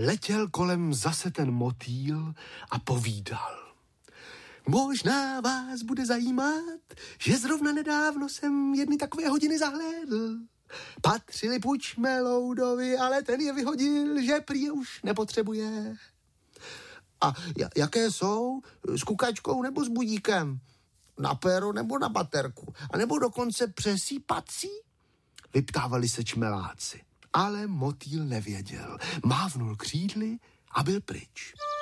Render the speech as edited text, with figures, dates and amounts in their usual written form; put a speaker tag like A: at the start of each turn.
A: letěl kolem zase ten motýl a povídal. Možná vás bude zajímat, že zrovna nedávno jsem jedny takové hodiny zahlédl. Patřili Pučmeloudovi, ale ten je vyhodil, že prý je už nepotřebuje. A jaké jsou? S kukačkou nebo s budíkem? Na péro nebo na baterku? A nebo dokonce přesýpací? Vyptávali se čmeláci. Ale motýl nevěděl. Mávnul křídly a byl pryč.